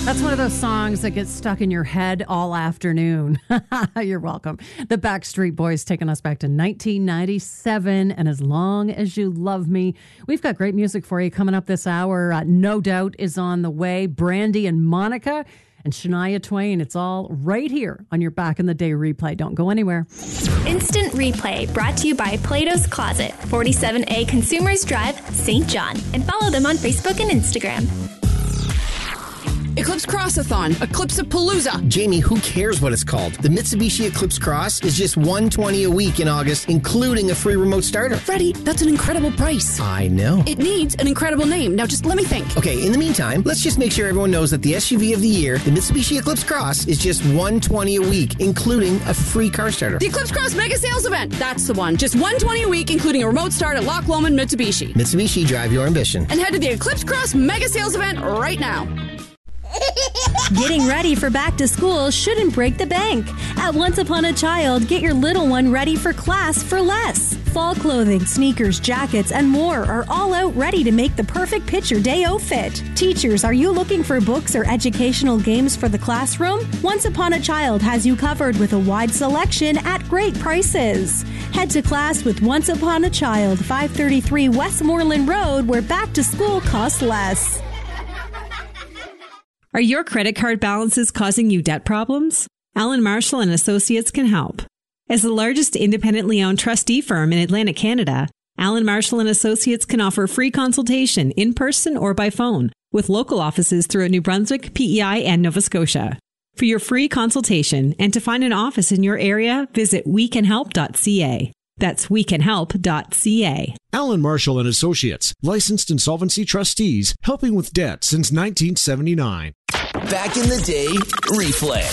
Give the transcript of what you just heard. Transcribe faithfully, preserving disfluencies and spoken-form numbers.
That's one of those songs that gets stuck in your head all afternoon. You're welcome. The Backstreet Boys taking us back to nineteen ninety-seven. And As Long As You Love Me. We've got great music for you coming up this hour. Uh, No Doubt is on the way. Brandy and Monica and Shania Twain. It's all right here on your Back in the Day replay. Don't go anywhere. Instant Replay brought to you by Plato's Closet, forty-seven A Consumers Drive, Saint John. And follow them on Facebook and Instagram. Eclipse Crossathon, Eclipse-a-Palooza. Jamie, who cares what it's called? The Mitsubishi Eclipse Cross is just one hundred twenty dollars a week in August, including a free remote starter. Freddie, that's an incredible price. I know. It needs an incredible name. Now just let me think. Okay, in the meantime, let's just make sure everyone knows that the S U V of the year, the Mitsubishi Eclipse Cross, is just one hundred twenty dollars a week, including a free car starter. The Eclipse Cross Mega Sales Event. That's the one. Just one hundred twenty dollars a week, including a remote start at Loch Lomond Mitsubishi. Mitsubishi, drive your ambition. And head to the Eclipse Cross Mega Sales Event right now. Getting ready for back to school shouldn't break the bank. At Once Upon a Child, get your little one ready for class for less. Fall clothing, sneakers, jackets, and more are all out ready to make the perfect picture day outfit. Teachers, are you looking for books or educational games for the classroom? Once Upon a Child has you covered with a wide selection at great prices. Head to class with Once Upon a Child, five thirty-three Westmoreland Road, where back to school costs less. Are your credit card balances causing you debt problems? Allen Marshall and Associates can help. As the largest independently owned trustee firm in Atlantic Canada, Allen Marshall and Associates can offer free consultation in person or by phone with local offices throughout New Brunswick, P E I, and Nova Scotia. For your free consultation and to find an office in your area, visit we can help dot c a. That's we can help dot c a. Allen Marshall and Associates, licensed insolvency trustees, helping with debt since nineteen seventy-nine. Back in the Day replay.